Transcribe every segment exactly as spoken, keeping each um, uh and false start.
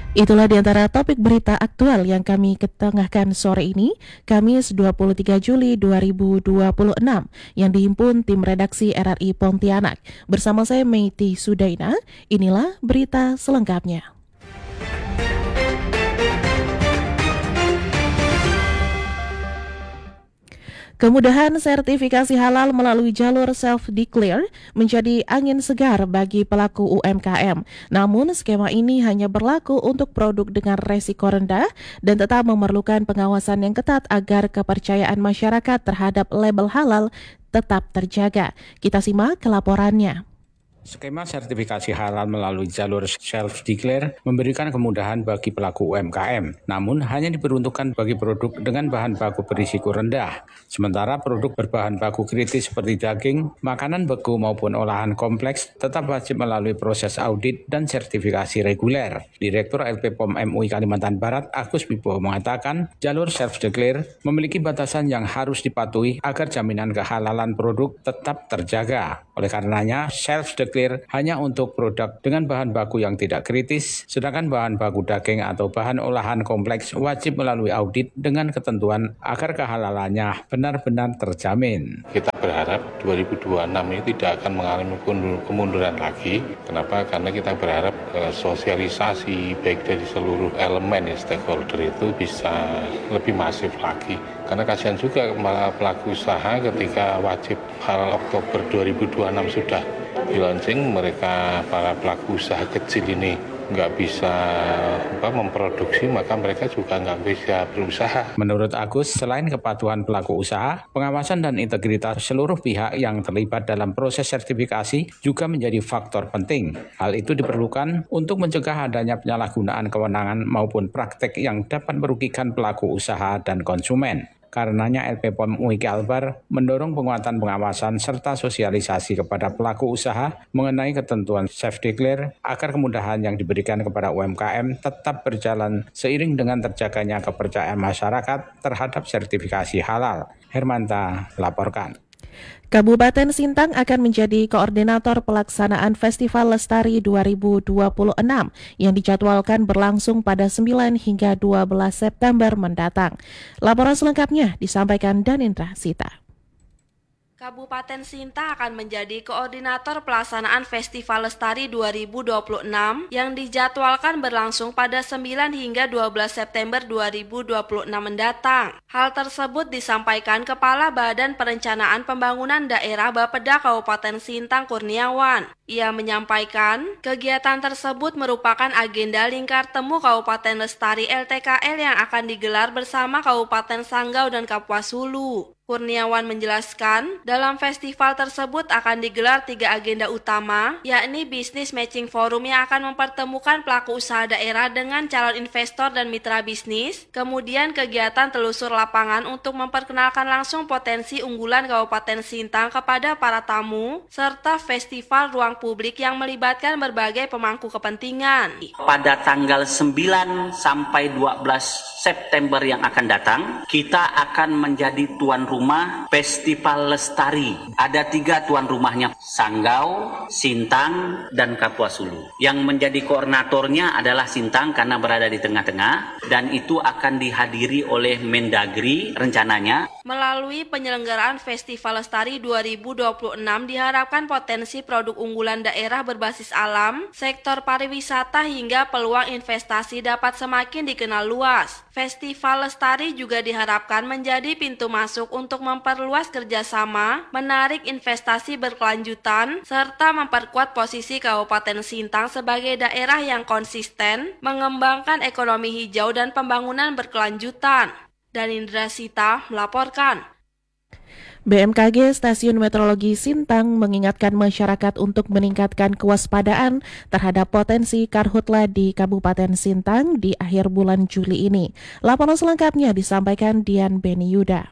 Itulah di antara topik berita aktual yang kami ketengahkan sore ini, Kamis dua puluh tiga Juli dua ribu dua puluh enam, yang dihimpun tim redaksi R R I Pontianak. Bersama saya Meiti Sudaina, inilah berita selengkapnya. Kemudahan sertifikasi halal melalui jalur self-declare menjadi angin segar bagi pelaku U M K M. Namun, skema ini hanya berlaku untuk produk dengan resiko rendah dan tetap memerlukan pengawasan yang ketat agar kepercayaan masyarakat terhadap label halal tetap terjaga. Kita simak laporannya. Skema sertifikasi halal melalui jalur self-declare memberikan kemudahan bagi pelaku U M K M, namun hanya diperuntukkan bagi produk dengan bahan baku berisiko rendah. Sementara produk berbahan baku kritis seperti daging, makanan beku maupun olahan kompleks tetap wajib melalui proses audit dan sertifikasi reguler. Direktur L P P O M M U I Kalimantan Barat, Agus Wibowo mengatakan, jalur self-declare memiliki batasan yang harus dipatuhi agar jaminan kehalalan produk tetap terjaga. Oleh karenanya, self-declare hanya untuk produk dengan bahan baku yang tidak kritis, sedangkan bahan baku daging atau bahan olahan kompleks wajib melalui audit dengan ketentuan agar kehalalannya benar-benar terjamin. Kita berharap dua ribu dua puluh enam ini tidak akan mengalami kemunduran lagi. Kenapa? Karena kita berharap eh, sosialisasi baik dari seluruh elemen ya, stakeholder itu bisa lebih masif lagi. Karena kasihan juga pelaku usaha ketika wajib halal Oktober dua ribu dua puluh enam sudah di-launching, mereka para pelaku usaha kecil ini nggak bisa apa, memproduksi, maka mereka juga nggak bisa berusaha. Menurut Agus, selain kepatuhan pelaku usaha, pengawasan dan integritas seluruh pihak yang terlibat dalam proses sertifikasi juga menjadi faktor penting. Hal itu diperlukan untuk mencegah adanya penyalahgunaan kewenangan maupun praktek yang dapat merugikan pelaku usaha dan konsumen. Karenanya L P P O M U I Kalbar mendorong penguatan pengawasan serta sosialisasi kepada pelaku usaha mengenai ketentuan self-declare agar kemudahan yang diberikan kepada U M K M tetap berjalan seiring dengan terjaganya kepercayaan masyarakat terhadap sertifikasi halal. Hermanta laporkan. Kabupaten Sintang akan menjadi koordinator pelaksanaan Festival Lestari dua ribu dua puluh enam yang dijadwalkan berlangsung pada sembilan hingga dua belas September mendatang. Laporan selengkapnya disampaikan Danindra Sita. Kabupaten Sintang akan menjadi koordinator pelaksanaan Festival Lestari dua ribu dua puluh enam yang dijadwalkan berlangsung pada sembilan hingga dua belas September dua ribu dua puluh enam mendatang. Hal tersebut disampaikan Kepala Badan Perencanaan Pembangunan Daerah Bapeda Kabupaten Sintang Kurniawan. Ia menyampaikan kegiatan tersebut merupakan agenda lingkar temu Kabupaten Lestari L T K L yang akan digelar bersama Kabupaten Sanggau dan Kapuas Hulu. Kurniawan menjelaskan, dalam festival tersebut akan digelar tiga agenda utama, yakni Business Matching Forum yang akan mempertemukan pelaku usaha daerah dengan calon investor dan mitra bisnis, kemudian kegiatan telusur lapangan untuk memperkenalkan langsung potensi unggulan Kabupaten Sintang kepada para tamu, serta festival ruang publik yang melibatkan berbagai pemangku kepentingan. Pada tanggal sembilan sampai dua belas September yang akan datang, kita akan menjadi tuan rumah Rumah Festival Lestari. Ada tiga tuan rumahnya, Sanggau, Sintang, dan Kapuas Hulu. Yang menjadi koordinatornya adalah Sintang karena berada di tengah-tengah, dan itu akan dihadiri oleh Mendagri rencananya. Melalui penyelenggaraan Festival Lestari dua ribu dua puluh enam diharapkan potensi produk unggulan daerah berbasis alam, sektor pariwisata hingga peluang investasi dapat semakin dikenal luas. Festival Lestari juga diharapkan menjadi pintu masuk untuk memperluas kerjasama, menarik investasi berkelanjutan, serta memperkuat posisi Kabupaten Sintang sebagai daerah yang konsisten, mengembangkan ekonomi hijau dan pembangunan berkelanjutan. Danindra Sita melaporkan. B M K G Stasiun Meteorologi Sintang mengingatkan masyarakat untuk meningkatkan kewaspadaan terhadap potensi karhutla di Kabupaten Sintang di akhir bulan Juli ini. Laporan selengkapnya disampaikan Dian Beni Yuda.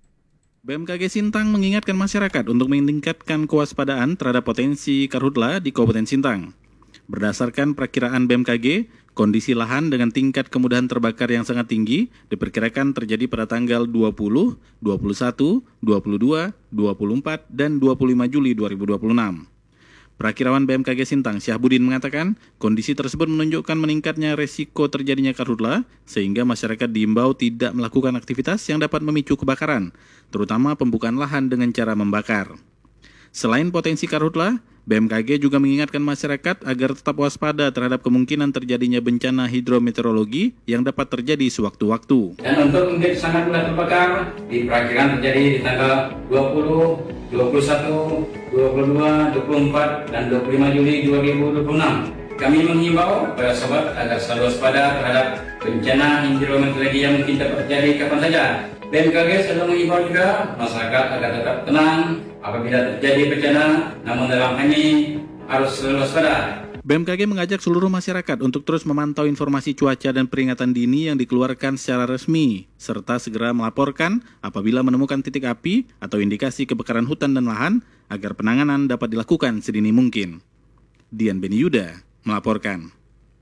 B M K G Sintang mengingatkan masyarakat untuk meningkatkan kewaspadaan terhadap potensi karhutla di Kabupaten Sintang. Berdasarkan perakiraan B M K G, kondisi lahan dengan tingkat kemudahan terbakar yang sangat tinggi diperkirakan terjadi pada tanggal dua puluh, dua puluh satu, dua puluh dua, dua puluh empat, dan dua puluh lima Juli dua ribu dua puluh enam. Prakirawan B M K G Sintang Syahbudin mengatakan, kondisi tersebut menunjukkan meningkatnya resiko terjadinya karhutla, sehingga masyarakat diimbau tidak melakukan aktivitas yang dapat memicu kebakaran, terutama pembukaan lahan dengan cara membakar. Selain potensi karhutla, B M K G juga mengingatkan masyarakat agar tetap waspada terhadap kemungkinan terjadinya bencana hidrometeorologi yang dapat terjadi sewaktu-waktu. Dan untuk menjadi sangat mudah terbakar, diperkirakan terjadi di tanggal dua puluh, dua puluh satu, dua puluh dua, dua puluh empat, dan dua puluh lima Juli dua ribu dua puluh enam. Kami menghimbau kepada sobat agar selalu waspada terhadap bencana hidrometeorologi yang mungkin dapat terjadi kapan saja. B M K G selalu mengimbau juga masyarakat agar tetap tenang apabila terjadi bencana, namun dalam hal ini harus selalu waspada. B M K G mengajak seluruh masyarakat untuk terus memantau informasi cuaca dan peringatan dini yang dikeluarkan secara resmi, serta segera melaporkan apabila menemukan titik api atau indikasi kebakaran hutan dan lahan agar penanganan dapat dilakukan sedini mungkin. Dian Beni Yuda melaporkan.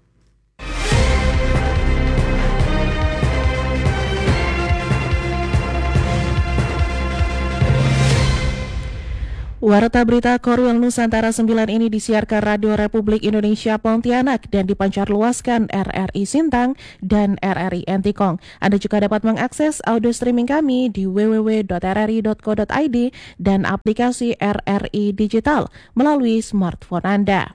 Warta berita Korwil Nusantara sembilan ini disiarkan Radio Republik Indonesia Pontianak dan dipancarluaskan R R I Sintang dan R R I Entikong. Anda juga dapat mengakses audio streaming kami di w w w titik r r i titik co titik i d dan aplikasi R R I Digital melalui smartphone Anda.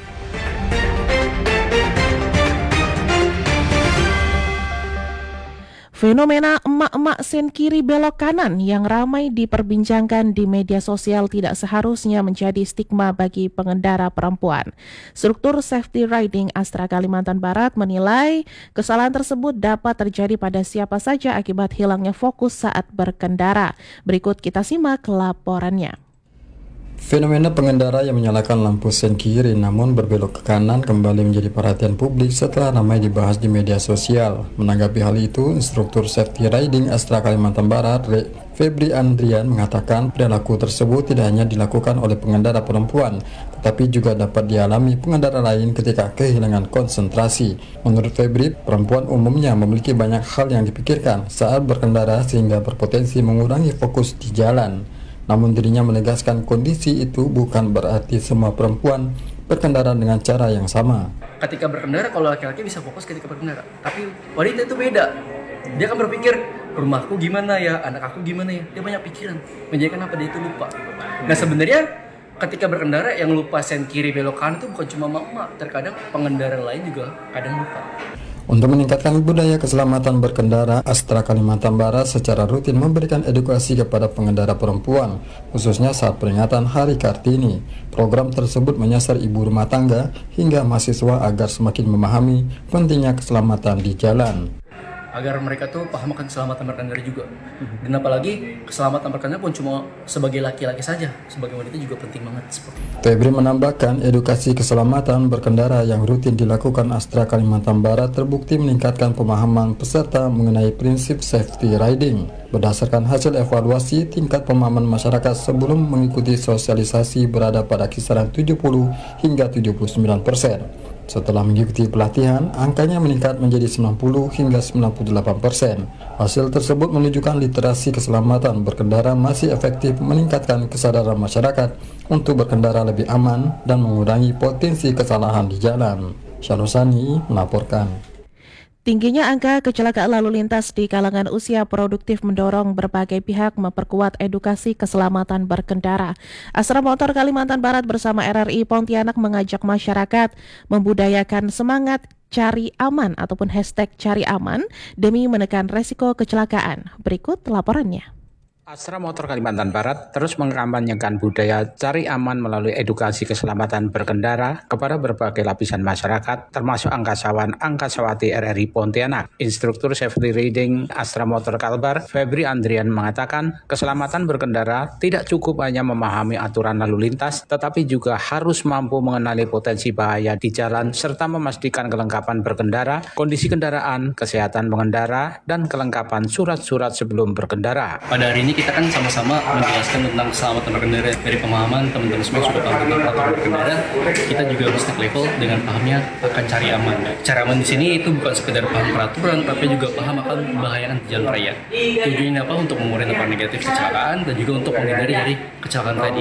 Fenomena emak-emak sen kiri belok kanan yang ramai diperbincangkan di media sosial tidak seharusnya menjadi stigma bagi pengendara perempuan. Struktur Safety Riding Astra Kalimantan Barat menilai kesalahan tersebut dapat terjadi pada siapa saja akibat hilangnya fokus saat berkendara. Berikut kita simak laporannya. Fenomena pengendara yang menyalakan lampu sen kiri namun berbelok ke kanan kembali menjadi perhatian publik setelah ramai dibahas di media sosial. Menanggapi hal itu, instruktur Safety Riding Astra Kalimantan Barat, Febri Andrian, mengatakan perilaku tersebut tidak hanya dilakukan oleh pengendara perempuan, tetapi juga dapat dialami pengendara lain ketika kehilangan konsentrasi. Menurut Febri, perempuan umumnya memiliki banyak hal yang dipikirkan saat berkendara sehingga berpotensi mengurangi fokus di jalan. Namun dirinya menegaskan kondisi itu bukan berarti semua perempuan berkendara dengan cara yang sama. Ketika berkendara, kalau laki-laki bisa fokus ketika berkendara, tapi wanita itu beda. Dia akan berpikir, rumahku gimana ya, anak aku gimana ya. Dia banyak pikiran, menjadikan apa dia itu lupa. Nah sebenarnya ketika berkendara yang lupa sen kiri belok kanan itu bukan cuma mama, terkadang pengendara lain juga kadang lupa. Untuk meningkatkan budaya keselamatan berkendara, Astra Kalimantan Barat secara rutin memberikan edukasi kepada pengendara perempuan, khususnya saat peringatan Hari Kartini. Program tersebut menyasar ibu rumah tangga hingga mahasiswa agar semakin memahami pentingnya keselamatan di jalan. Agar mereka tuh paham akan keselamatan berkendara juga. Dan apalagi keselamatan berkendara pun cuma sebagai laki-laki saja, sebagai wanita juga penting banget seperti itu. Febri menambahkan edukasi keselamatan berkendara yang rutin dilakukan Astra Kalimantan Barat terbukti meningkatkan pemahaman peserta mengenai prinsip safety riding. Berdasarkan hasil evaluasi, tingkat pemahaman masyarakat sebelum mengikuti sosialisasi berada pada kisaran tujuh puluh hingga tujuh puluh sembilan persen. Setelah mengikuti pelatihan, angkanya meningkat menjadi sembilan puluh hingga sembilan puluh delapan persen. Hasil tersebut menunjukkan literasi keselamatan berkendara masih efektif meningkatkan kesadaran masyarakat untuk berkendara lebih aman dan mengurangi potensi kesalahan di jalan. Syarosani melaporkan. Tingginya angka kecelakaan lalu lintas di kalangan usia produktif mendorong berbagai pihak memperkuat edukasi keselamatan berkendara. Astra Motor Kalimantan Barat bersama R R I Pontianak mengajak masyarakat membudayakan semangat cari aman ataupun hashtag cari aman demi menekan resiko kecelakaan. Berikut laporannya. Astra Motor Kalimantan Barat terus mengkampanyekan budaya cari aman melalui edukasi keselamatan berkendara kepada berbagai lapisan masyarakat, termasuk angkasawan angkasawati R R I Pontianak. Instruktur Safety Riding Astra Motor Kalbar, Febri Andrian, mengatakan keselamatan berkendara tidak cukup hanya memahami aturan lalu lintas, tetapi juga harus mampu mengenali potensi bahaya di jalan serta memastikan kelengkapan berkendara, kondisi kendaraan, kesehatan pengendara, dan kelengkapan surat-surat sebelum berkendara. Pada hari ini kita kan sama-sama menjelaskan tentang keselamatan berkendara dari pemahaman teman-teman semua sudah tahu tentang peraturan berkendara. Kita juga harus naik level dengan pahamnya akan cari aman. Cari aman di sini itu bukan sekedar paham peraturan, tapi juga paham akan membahayakan jalan raya. Tujuannya apa? Untuk mengurangi dampak negatif kecelakaan dan juga untuk menghindari dari kecelakaan tadi.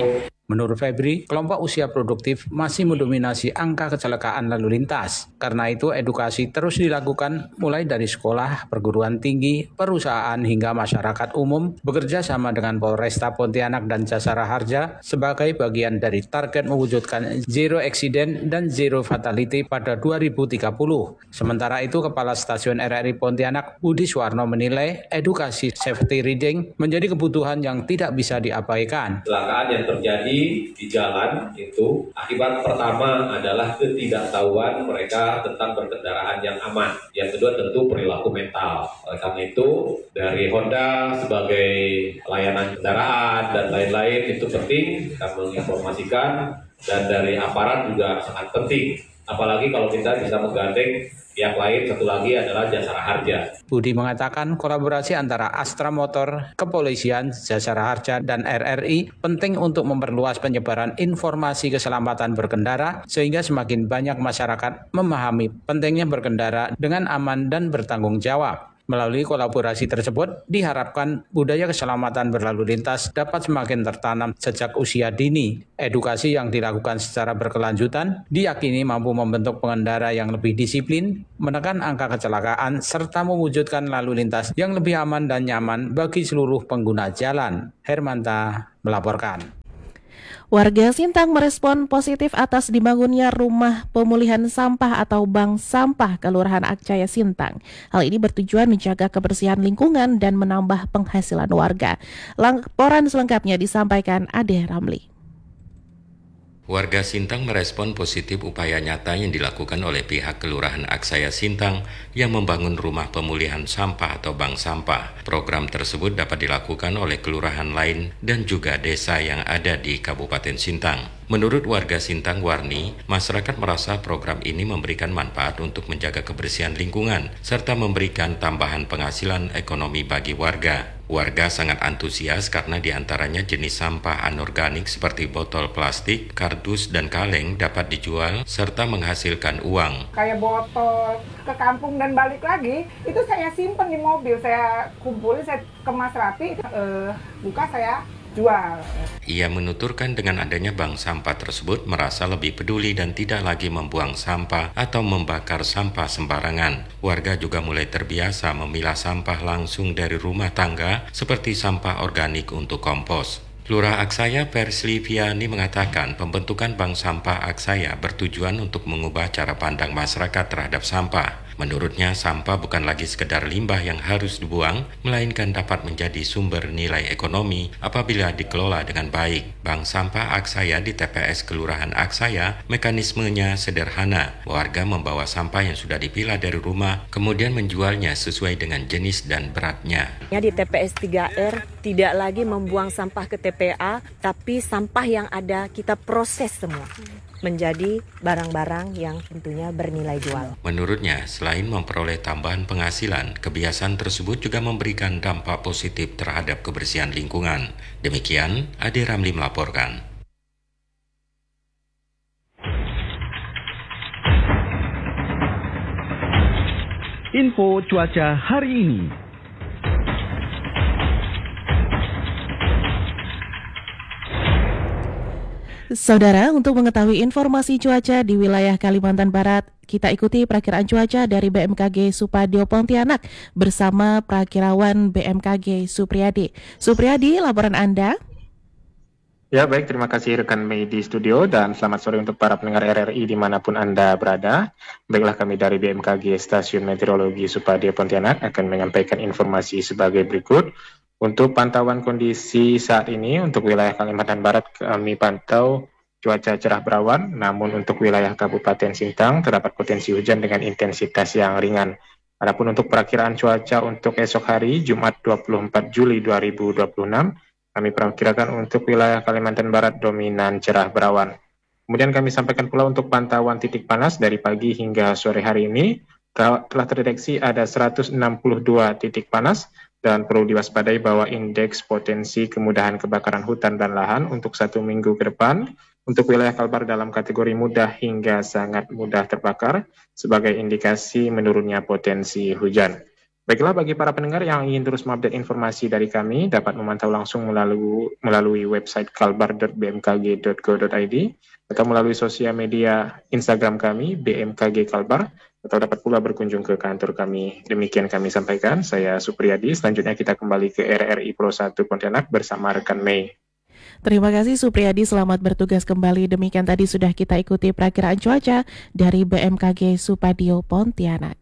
Menurut Febri, kelompok usia produktif masih mendominasi angka kecelakaan lalu lintas. Karena itu edukasi terus dilakukan mulai dari sekolah, perguruan tinggi, perusahaan hingga masyarakat umum bekerja sama dengan Polresta Pontianak dan Jasara Harja sebagai bagian dari target mewujudkan zero accident dan zero fatality pada dua ribu tiga puluh. Sementara itu, Kepala Stasiun R R I Pontianak Budi Suwarno menilai edukasi safety riding menjadi kebutuhan yang tidak bisa diabaikan. Kecelakaan yang terjadi di jalan itu akibat pertama adalah ketidaktahuan mereka tentang berkendaraan yang aman. Yang kedua tentu perilaku mental. Oleh karena itu dari Honda sebagai layanan kendaraan dan lain-lain itu penting kita menginformasikan, dan dari aparat juga sangat penting. Apalagi kalau kita bisa menggandeng pihak lain, satu lagi adalah Jasara Harja. Budi mengatakan kolaborasi antara Astra Motor, Kepolisian, Jasara Harja, dan R R I penting untuk memperluas penyebaran informasi keselamatan berkendara sehingga semakin banyak masyarakat memahami pentingnya berkendara dengan aman dan bertanggung jawab. Melalui kolaborasi tersebut, diharapkan budaya keselamatan berlalu lintas dapat semakin tertanam sejak usia dini. Edukasi yang dilakukan secara berkelanjutan diyakini mampu membentuk pengendara yang lebih disiplin, menekan angka kecelakaan, serta mewujudkan lalu lintas yang lebih aman dan nyaman bagi seluruh pengguna jalan. Hermanta melaporkan. Warga Sintang merespon positif atas dibangunnya rumah pemulihan sampah atau bank sampah Kelurahan Akcaya Sintang. Hal ini bertujuan menjaga kebersihan lingkungan dan menambah penghasilan warga. Laporan selengkapnya disampaikan Ade Ramli. Warga Sintang merespon positif upaya nyata yang dilakukan oleh pihak Kelurahan Akcaya Sintang yang membangun rumah pemulihan sampah atau bank sampah. Program tersebut dapat dilakukan oleh kelurahan lain dan juga desa yang ada di Kabupaten Sintang. Menurut warga Sintang Warni, masyarakat merasa program ini memberikan manfaat untuk menjaga kebersihan lingkungan serta memberikan tambahan penghasilan ekonomi bagi warga. Warga sangat antusias karena diantaranya jenis sampah anorganik seperti botol plastik, kardus, dan kaleng dapat dijual serta menghasilkan uang. Kayak botol ke kampung dan balik lagi, itu saya simpen di mobil, saya kumpulin, saya kemas rapi, uh, buka saya jual. Ia menuturkan dengan adanya bank sampah tersebut merasa lebih peduli dan tidak lagi membuang sampah atau membakar sampah sembarangan. Warga juga mulai terbiasa memilah sampah langsung dari rumah tangga seperti sampah organik untuk kompos. Lurah Akcaya Persli Viani mengatakan pembentukan bank sampah Akcaya bertujuan untuk mengubah cara pandang masyarakat terhadap sampah. Menurutnya, sampah bukan lagi sekedar limbah yang harus dibuang, melainkan dapat menjadi sumber nilai ekonomi apabila dikelola dengan baik. Bank sampah Akcaya di T P S Kelurahan Akcaya, mekanismenya sederhana. Warga membawa sampah yang sudah dipilah dari rumah, kemudian menjualnya sesuai dengan jenis dan beratnya. Di T P S tiga R tidak lagi membuang sampah ke T P A, tapi sampah yang ada kita proses semua menjadi barang-barang yang tentunya bernilai jual. Menurutnya, selain memperoleh tambahan penghasilan, kebiasaan tersebut juga memberikan dampak positif terhadap kebersihan lingkungan. Demikian, Ade Ramli melaporkan. Info cuaca hari ini. Saudara, untuk mengetahui informasi cuaca di wilayah Kalimantan Barat, kita ikuti perakiraan cuaca dari B M K G Supadio Pontianak bersama perakirawan B M K G Supriyadi. Supriyadi, laporan Anda. Ya, baik. Terima kasih rekan Mei di studio dan selamat sore untuk para pendengar R R I dimanapun Anda berada. Baiklah, kami dari B M K G Stasiun Meteorologi Supadio Pontianak akan menyampaikan informasi sebagai berikut. Untuk pantauan kondisi saat ini, untuk wilayah Kalimantan Barat kami pantau cuaca cerah berawan, namun untuk wilayah Kabupaten Sintang terdapat potensi hujan dengan intensitas yang ringan. Adapun untuk perakiraan cuaca untuk esok hari, Jumat dua puluh empat Juli dua ribu dua puluh enam, kami perkirakan untuk wilayah Kalimantan Barat dominan cerah berawan. Kemudian kami sampaikan pula untuk pantauan titik panas dari pagi hingga sore hari ini, telah terdeteksi ada seratus enam puluh dua titik panas, dan perlu diwaspadai bahwa indeks potensi kemudahan kebakaran hutan dan lahan untuk satu minggu ke depan untuk wilayah Kalbar dalam kategori mudah hingga sangat mudah terbakar sebagai indikasi menurunnya potensi hujan. Baiklah, bagi para pendengar yang ingin terus mengupdate informasi dari kami, dapat memantau langsung melalui, melalui website kalbar dot b m k g dot go dot i d atau melalui sosial media Instagram kami, B M K G Kalbar, atau dapat pula berkunjung ke kantor kami. Demikian kami sampaikan, saya Supriyadi. Selanjutnya kita kembali ke R R I Pro satu Pontianak bersama rekan Mei. Terima kasih Supriyadi, selamat bertugas kembali. Demikian tadi sudah kita ikuti perakiraan cuaca dari B M K G Supadio Pontianak.